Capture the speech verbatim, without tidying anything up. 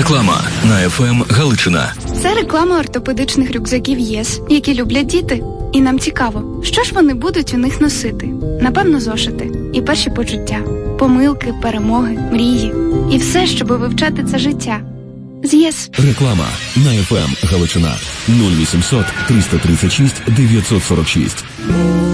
Реклама на еф ем Галичина. Це реклама ортопедичних рюкзаків ЄС, які люблять діти. І нам цікаво, що ж вони будуть у них носити? Напевно, зошити. І перші почуття. Помилки, перемоги, мрії. І все, щоб вивчати це життя. З ЄС. Реклама на еф ем Галичина. нуль вісімсот триста тридцять шість дев'ятсот сорок шість.